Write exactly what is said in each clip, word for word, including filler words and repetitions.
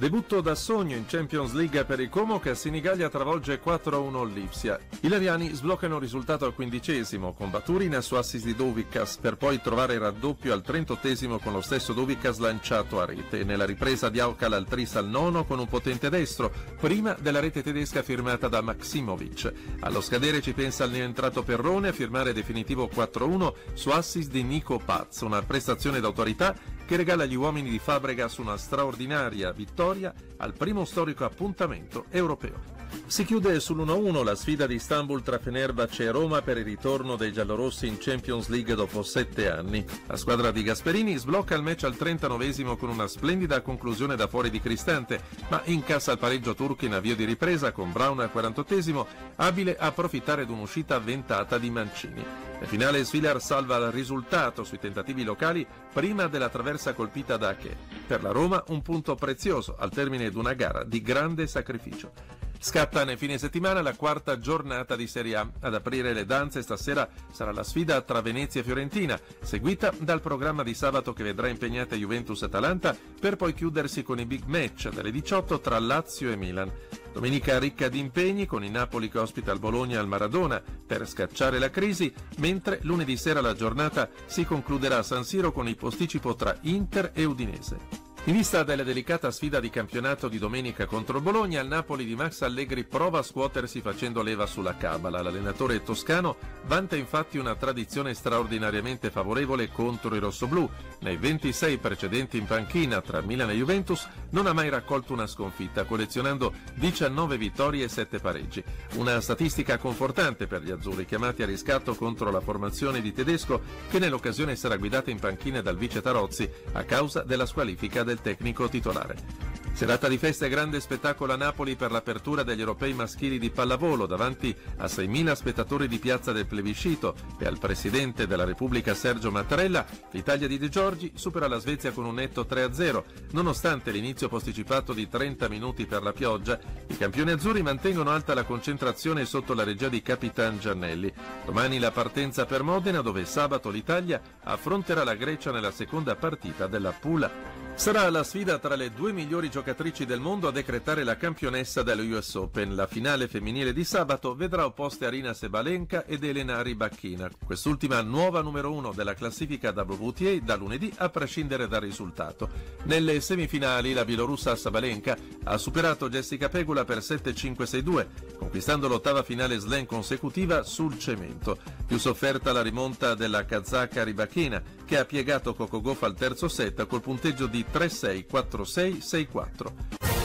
Debutto da sogno in Champions League per il Como che a Senigallia travolge quattro a uno l'Ipsia. I Laviani sbloccano il risultato al quindicesimo con Baturina su assist di Dovikas per poi trovare il raddoppio al trentottesimo con lo stesso Dovikas lanciato a rete. Nella ripresa di Aukal al tris al nono con un potente destro, prima della rete tedesca firmata da Maksimovic. Allo scadere ci pensa il neoentrato Perrone a firmare definitivo quattro a uno su assist di Nico Paz, una prestazione d'autorità che regala agli uomini di Fabregas una straordinaria vittoria al primo storico appuntamento europeo. Si chiude sull'uno a uno la sfida di Istanbul tra Fenerbahce e Roma per il ritorno dei giallorossi in Champions League dopo sette anni. La squadra di Gasperini sblocca il match al trentanovesimo con una splendida conclusione da fuori di Cristante, ma incassa il pareggio turco in avvio di ripresa con Brown al quarantottesimo, abile a approfittare di un'uscita avventata di Mancini. Nel finale Svilar salva il risultato sui tentativi locali prima della traversa colpita da Ache. Per la Roma un punto prezioso al termine di una gara di grande sacrificio. Scatta nel fine settimana la quarta giornata di Serie A. Ad aprire le danze stasera sarà la sfida tra Venezia e Fiorentina, seguita dal programma di sabato che vedrà impegnate Juventus e Atalanta, per poi chiudersi con i big match delle diciotto tra Lazio e Milan. Domenica ricca di impegni con il Napoli che ospita il Bologna al Maradona per scacciare la crisi, mentre lunedì sera la giornata si concluderà a San Siro con il posticipo tra Inter e Udinese. In vista della delicata sfida di campionato di domenica contro il Bologna, il Napoli di Max Allegri prova a scuotersi facendo leva sulla cabala. L'allenatore toscano vanta infatti una tradizione straordinariamente favorevole contro i rossoblù. Nei ventisei precedenti in panchina tra Milan e Juventus non ha mai raccolto una sconfitta, collezionando diciannove vittorie e sette pareggi. Una statistica confortante per gli azzurri, chiamati a riscatto contro la formazione di Tedesco, che nell'occasione sarà guidata in panchina dal vice Tarozzi a causa della squalifica del tecnico titolare. Serata di festa e grande spettacolo a Napoli per l'apertura degli europei maschili di pallavolo davanti a seimila spettatori di piazza del Plebiscito e al presidente della Repubblica Sergio Mattarella. L'Italia di De Giorgi supera la Svezia con un netto tre a zero. Nonostante l'inizio posticipato di trenta minuti per la pioggia, i campioni azzurri mantengono alta la concentrazione sotto la regia di Capitan Giannelli. Domani la partenza per Modena, dove sabato l'Italia affronterà la Grecia nella seconda partita della Pool A. Sarà la sfida tra le due migliori giocatrici del mondo a decretare la campionessa dello U S Open. La finale femminile di sabato vedrà opposte Arina Sabalenka ed Elena Rybakina, quest'ultima nuova numero uno della classifica W T A da lunedì a prescindere dal risultato. Nelle semifinali la bielorussa Sabalenka ha superato Jessica Pegula per sette cinque sei due, conquistando l'ottava finale slam consecutiva sul cemento. Più sofferta la rimonta della kazaka Rybakina, che ha piegato Coco Gauff al terzo set col punteggio di tre sei, quattro sei, sei quattro.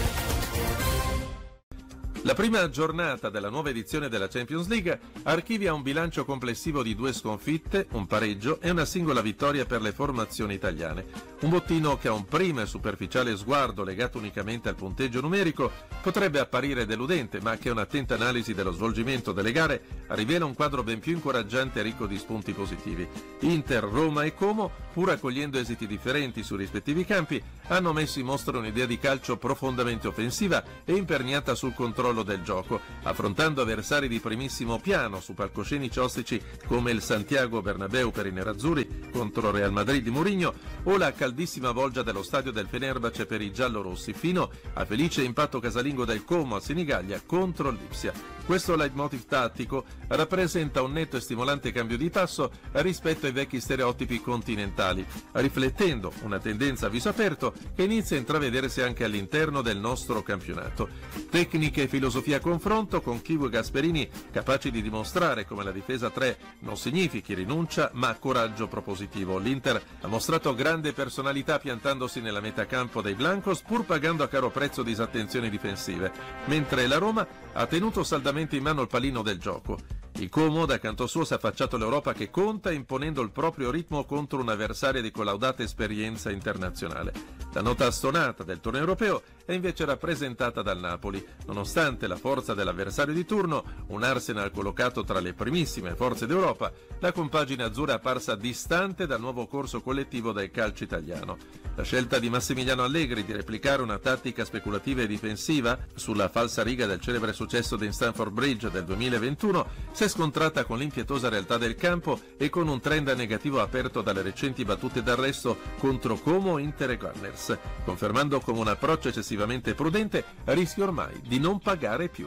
La prima giornata della nuova edizione della Champions League archivia un bilancio complessivo di due sconfitte, un pareggio e una singola vittoria per le formazioni italiane. Un bottino che a un primo e superficiale sguardo legato unicamente al punteggio numerico potrebbe apparire deludente, ma che un'attenta analisi dello svolgimento delle gare rivela un quadro ben più incoraggiante e ricco di spunti positivi. Inter, Roma e Como, pur accogliendo esiti differenti sui rispettivi campi, hanno messo in mostra un'idea di calcio profondamente offensiva e imperniata sul controllo del gioco, affrontando avversari di primissimo piano su palcoscenici ostici come il Santiago Bernabéu per i nerazzurri contro Real Madrid di Mourinho o la caldissima volgia dello stadio del Fenerbahce per i giallorossi, fino al felice impatto casalingo del Como a Senigallia contro l'Ipsia. Questo leitmotiv tattico rappresenta un netto e stimolante cambio di passo rispetto ai vecchi stereotipi continentali, riflettendo una tendenza a viso aperto che inizia a intravedersi anche all'interno del nostro campionato. Tecniche e filosofia a confronto con Chivu e Gasperini, capaci di dimostrare come la difesa tre non significhi rinuncia ma coraggio propositivo. L'Inter ha mostrato grande personalità piantandosi nella metacampo dei Blancos pur pagando a caro prezzo disattenzioni difensive, mentre la Roma ha tenuto saldamente in mano il pallino del gioco. Il Como, da canto suo, si è affacciato all'Europa che conta, imponendo il proprio ritmo contro un avversario di collaudata esperienza internazionale. La nota stonata del torneo europeo è invece rappresentata dal Napoli. Nonostante la forza dell'avversario di turno, un Arsenal collocato tra le primissime forze d'Europa, la compagine azzurra è apparsa distante dal nuovo corso collettivo del calcio italiano. La scelta di Massimiliano Allegri di replicare una tattica speculativa e difensiva sulla falsa riga del celebre successo di Stamford Bridge del duemilaventuno si è scontrata con l'impietosa realtà del campo e con un trend negativo aperto dalle recenti battute d'arresto contro Como, Inter e Gunners, confermando come un approccio eccessivamente eccessivamente prudente, rischia ormai di non pagare più.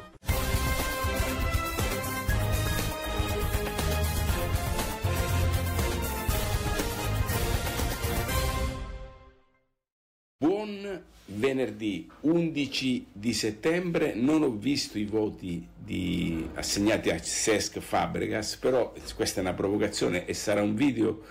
Buon venerdì undici di settembre, non ho visto i voti di, assegnati a Cesc Fabregas, però questa è una provocazione e sarà un video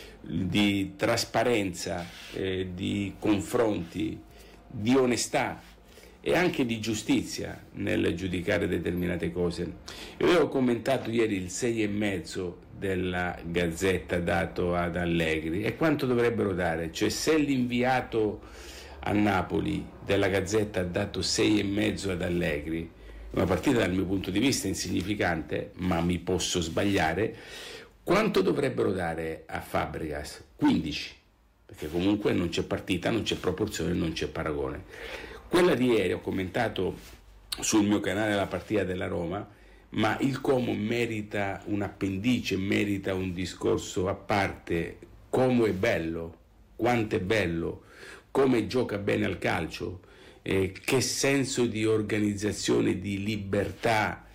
di trasparenza, eh, di confronti, di onestà e anche di giustizia nel giudicare determinate cose. Io avevo commentato ieri il sei e mezzo della Gazzetta dato ad Allegri e quanto dovrebbero dare, cioè se l'inviato a Napoli della Gazzetta ha dato sei e mezzo ad Allegri, una partita dal mio punto di vista insignificante, ma mi posso sbagliare, quanto dovrebbero dare a Fabregas? quindici, perché comunque non c'è partita, non c'è proporzione, non c'è paragone. Quella di ieri ho commentato sul mio canale la partita della Roma, ma il Como merita un appendice, merita un discorso a parte. Como è bello, quanto è bello, come gioca bene al calcio, eh, che senso di organizzazione, di libertà,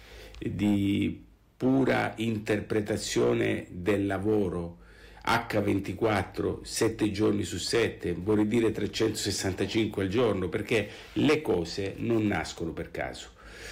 di pura interpretazione del lavoro, acca ventiquattro, sette giorni su sette, vorrei dire trecentosessantacinque al giorno, perché le cose non nascono per caso.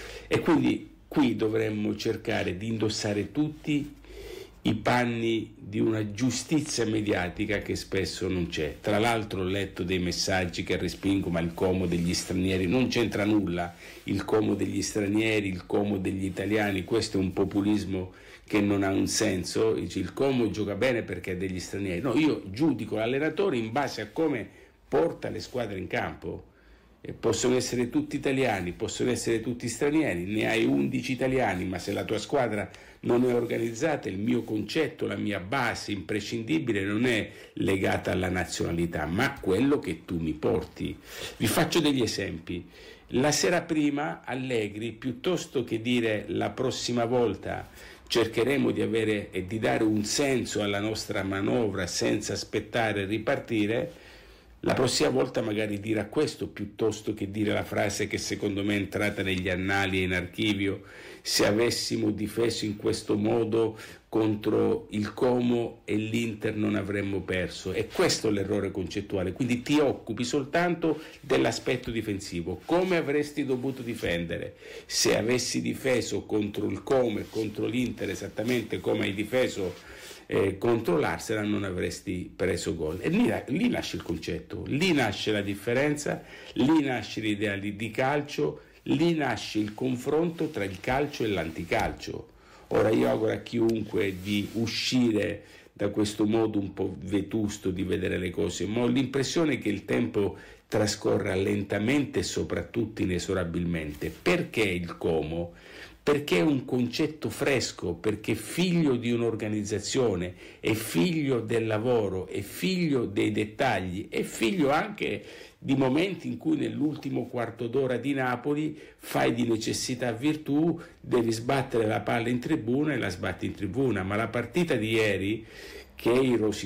E quindi qui dovremmo cercare di indossare tutti i panni di una giustizia mediatica che spesso non c'è. Tra l'altro ho letto dei messaggi che respingo, ma il Como degli stranieri non c'entra nulla, il Como degli stranieri, il Como degli italiani, questo è un populismo che non ha un senso. Il Como gioca bene perché è degli stranieri. No, io giudico l'allenatore in base a come porta le squadre in campo. E possono essere tutti italiani, possono essere tutti stranieri, ne hai undici italiani, ma se la tua squadra non è organizzata, il mio concetto, la mia base imprescindibile non è legata alla nazionalità, ma a quello che tu mi porti. Vi faccio degli esempi. La sera prima Allegri, piuttosto che dire la prossima volta cercheremo di avere e di dare un senso alla nostra manovra senza aspettare e ripartire, la prossima volta magari dirà questo piuttosto che dire la frase che secondo me è entrata negli annali e in archivio: se avessimo difeso in questo modo contro il Como e l'Inter non avremmo perso. E questo è l'errore concettuale, quindi ti occupi soltanto dell'aspetto difensivo. Come avresti dovuto difendere? Se avessi difeso contro il Como e contro l'Inter esattamente come hai difeso Eh, contro l'Arsenal, non avresti preso gol. E lì, lì nasce il concetto, lì nasce la differenza, lì nasce l'idea di, di calcio, lì nasce il confronto tra il calcio e l'anticalcio. Ora io auguro a chiunque di uscire da questo modo un po' vetusto di vedere le cose, ma ho l'impressione che il tempo trascorra lentamente e soprattutto inesorabilmente. Perché il Como? Perché è un concetto fresco, perché è figlio di un'organizzazione, è figlio del lavoro, è figlio dei dettagli, è figlio anche di momenti in cui nell'ultimo quarto d'ora di Napoli fai di necessità virtù, devi sbattere la palla in tribuna e la sbatti in tribuna. Ma la partita di ieri, che è i